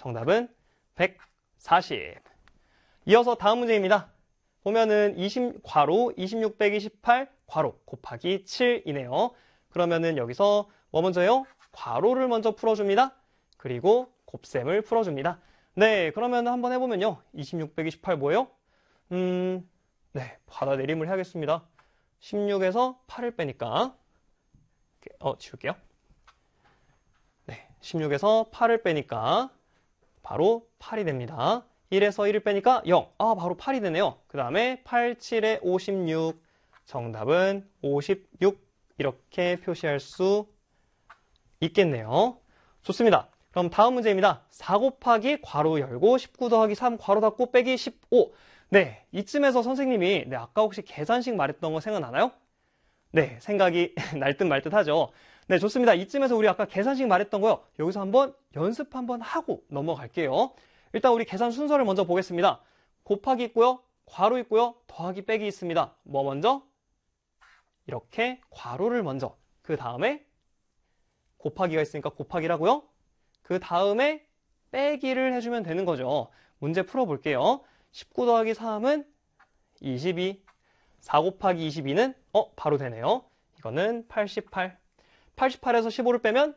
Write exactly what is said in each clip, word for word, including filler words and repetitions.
정답은 백사십. 이어서 다음 문제입니다. 보면은 이십, 괄호 이십육 빼기 십팔 괄호 곱하기 칠이네요. 그러면은 여기서 뭐 먼저요? 괄호를 먼저 풀어줍니다. 그리고 곱셈을 풀어줍니다. 네, 그러면 한번 해보면요. 이십육 빼기 십팔 뭐예요? 음, 네, 받아내림을 해야겠습니다. 십육에서 팔을 빼니까 어, 지울게요. 네, 십육에서 팔을 빼니까 바로 팔이 됩니다. 일에서 일을 빼니까 영. 아, 바로 팔이 되네요. 그 다음에 팔, 칠에 오십육. 정답은 오십육. 이렇게 표시할 수 있겠네요. 좋습니다. 그럼 다음 문제입니다. 사 곱하기 괄호 열고 십구 더하기 삼 괄호 닫고 빼기 십오. 네, 이쯤에서 선생님이 네, 아까 혹시 계산식 말했던 거 생각나나요? 네, 생각이 날 듯 말 듯 하죠. 네, 좋습니다. 이쯤에서 우리 아까 계산식 말했던 거요. 여기서 한번 연습 한번 하고 넘어갈게요. 일단 우리 계산 순서를 먼저 보겠습니다. 곱하기 있고요. 괄호 있고요. 더하기 빼기 있습니다. 뭐 먼저? 이렇게 괄호를 먼저. 그 다음에 곱하기가 있으니까 곱하기라고요. 그 다음에 빼기를 해주면 되는 거죠. 문제 풀어볼게요. 십구 더하기 삼은 이십이. 사 곱하기 이십이는 어 바로 되네요. 이거는 팔십팔. 팔십팔에서 십오를 빼면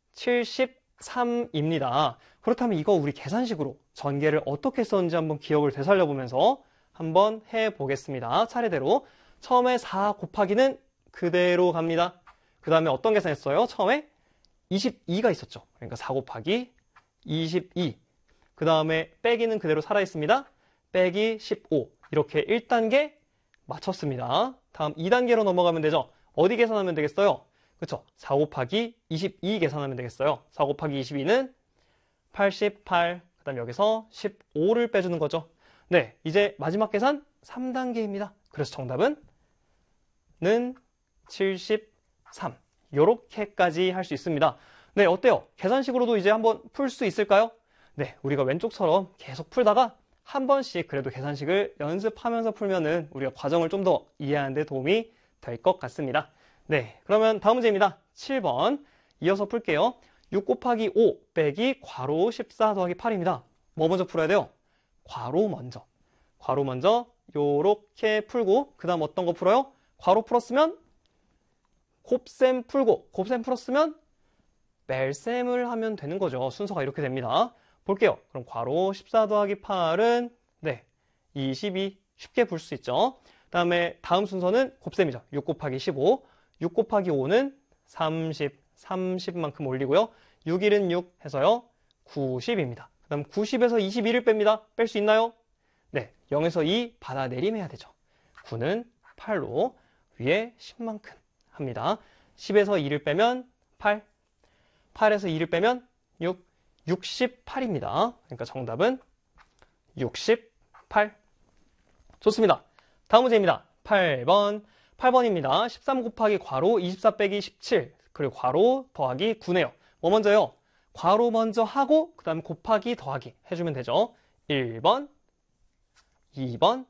칠십삼입니다. 그렇다면 이거 우리 계산식으로 전개를 어떻게 썼는지 한번 기억을 되살려보면서 한번 해보겠습니다. 차례대로. 처음에 사 곱하기는 그대로 갑니다. 그 다음에 어떤 계산했어요? 처음에 이십이가 있었죠. 그러니까 사 곱하기 이십이. 그 다음에 빼기는 그대로 살아있습니다. 빼기 십오. 이렇게 일 단계 맞췄습니다. 다음 이 단계로 넘어가면 되죠. 어디 계산하면 되겠어요? 그렇죠. 사 곱하기 이십이 계산하면 되겠어요. 사 곱하기 이십이는 팔십팔. 그 다음 여기서 십오를 빼주는 거죠. 네, 이제 마지막 계산 삼 단계입니다. 그래서 정답은 는 칠십삼. 요렇게까지 할 수 있습니다. 네, 어때요? 계산식으로도 이제 한번 풀 수 있을까요? 네, 우리가 왼쪽처럼 계속 풀다가 한 번씩 그래도 계산식을 연습하면서 풀면은 우리가 과정을 좀 더 이해하는 데 도움이 될 것 같습니다. 네, 그러면 다음 문제입니다. 칠 번 이어서 풀게요. 육 곱하기 오 빼기 괄호 십사 더하기 팔입니다. 뭐 먼저 풀어야 돼요? 괄호 먼저. 괄호 먼저 요렇게 풀고 그 다음 어떤 거 풀어요? 괄호 풀었으면 곱셈 풀고 곱셈 풀었으면 뺄셈을 하면 되는 거죠. 순서가 이렇게 됩니다. 볼게요. 그럼 괄호 십사 더하기 팔은 네, 이십이. 쉽게 풀 수 있죠. 다음에 다음 순서는 곱셈이죠. 육 곱하기 십오. 육 곱하기 오는 삼십. 삼십만큼 올리고요. 육, 일은 육 해서요. 구십입니다. 그 다음 구십에서 이십이를 뺍니다. 뺄 수 있나요? 네, 영에서 이 받아내림 해야 되죠. 구는 팔로 위에 십만큼 합니다. 십에서 이를 빼면 팔. 팔에서 이를 빼면 육. 육십팔입니다. 그러니까 정답은 육십팔. 좋습니다. 다음 문제입니다. 팔 번. 팔 번입니다. 십삼 곱하기 괄호 이십사 빼기 십칠. 그리고 괄호 더하기 구네요. 뭐 먼저요? 괄호 먼저 하고 그 다음에 곱하기 더하기 해주면 되죠. 일 번, 이 번,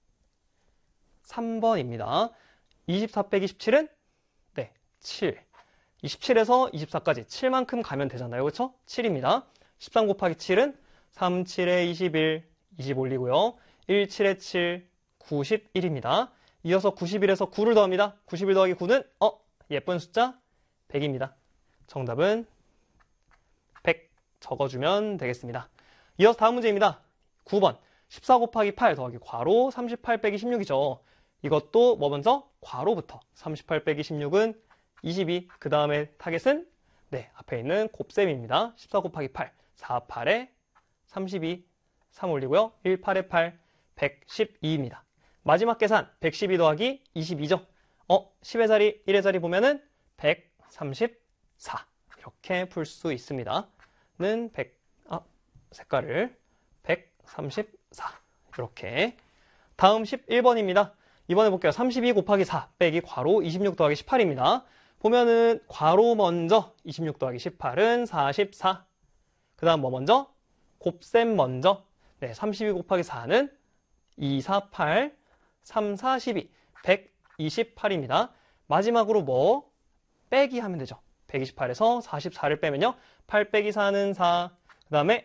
삼 번입니다. 이십사 빼기 십칠은 네, 칠. 이십칠에서 이십사까지 칠만큼 가면 되잖아요. 그렇죠? 칠입니다. 십삼 곱하기 칠은 삼, 칠에 이십일, 이십 올리고요. 일, 칠에 칠, 구십일입니다. 이어서 구십일에서 구를 더합니다. 구십일 더하기 구는 어 예쁜 숫자 백입니다. 정답은 백 적어주면 되겠습니다. 이어서 다음 문제입니다. 구 번. 십사 곱하기 팔 더하기 괄호 삼십팔 빼기 십육이죠. 이것도 뭐 먼저? 괄호부터. 삼십팔 빼기 십육은 이십이. 그 다음에 타겟은 네, 앞에 있는 곱셈입니다. 십사 곱하기 팔. 사, 팔에 삼십이. 삼 올리고요. 일, 팔에 팔. 백십이입니다. 마지막 계산 백십이 더하기 이십이죠. 어, 십의 자리, 일의 자리 보면은 백삼십사. 이렇게 풀 수 있습니다. 는 백, 아, 색깔을 백삼십사. 이렇게. 다음 십일 번입니다. 이번에 볼게요. 삼십이 곱하기 사 빼기 괄호 이십육 더하기 십팔입니다. 보면은 괄호 먼저 이십육 더하기 십팔은 사십사. 그 다음 뭐 먼저? 곱셈 먼저. 네, 삼십이 곱하기 사는 이, 사, 팔, 삼, 사, 십이. 백이십팔입니다. 마지막으로 뭐? 빼기 하면 되죠. 백이십팔에서 사십사를 빼면요. 팔 빼기 사는 사. 그 다음에